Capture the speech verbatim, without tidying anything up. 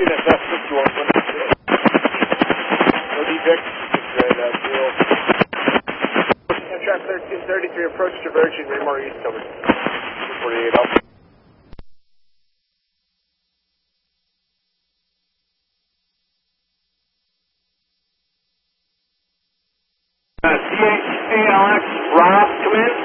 see that best fifty one. No D-Vic. Right, uh, zero. Amtrak thirteen thirty-three, approach diverging, Raymore East, over. two forty-eight up. Uh, C H A L X, Rob, come in.